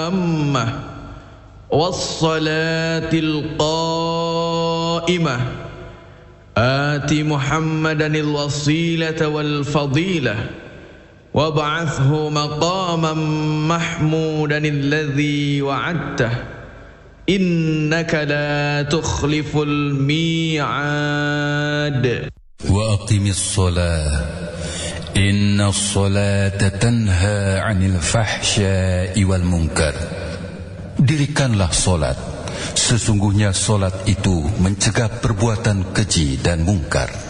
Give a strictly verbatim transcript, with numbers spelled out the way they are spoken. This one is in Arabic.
التامة والصلاة القائمة آت محمدا الوسيلة والفضيلة وابعثه مقاما محمودا الذي وعدته إنك لا تخلف الميعاد. وأقم الصلاة إن الصلاة تنهى عن الفحشاء والمنكر. Dirikanlah solat, sesungguhnya solat itu mencegah perbuatan keji dan mungkar.